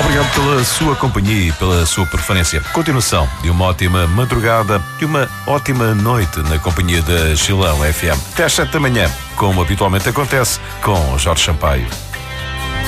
Obrigado pela sua companhia e pela sua preferência. Continuação de uma ótima madrugada e uma ótima noite na companhia da Chilão FM. Até às 7 da manhã, como habitualmente acontece, com Jorge Sampaio.